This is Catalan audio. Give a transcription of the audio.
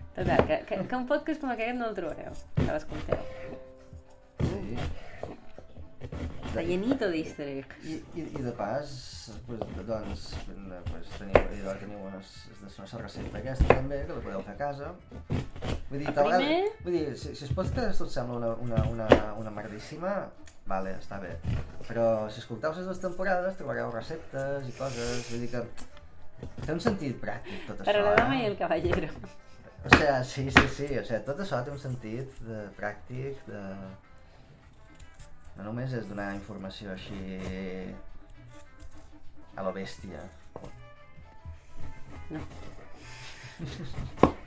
Total, que un podcast com aquest no el trobareu, que l'escolteu. Sí. Està llenito d'easter eggs. I de pas, doncs, teniu una recepta aquesta també, que la podeu fer a casa. Vull dir, si es podcast tot sembla una merdíssima, vale, està bé. Però si escolteu les dues temporades trobareu receptes i coses, vull dir que té un sentit pràctic tot això. Per la dama i el caballero. O sigui, sí, tot això té un sentit pràctic, no només és donar informació així a lo bèstia. No.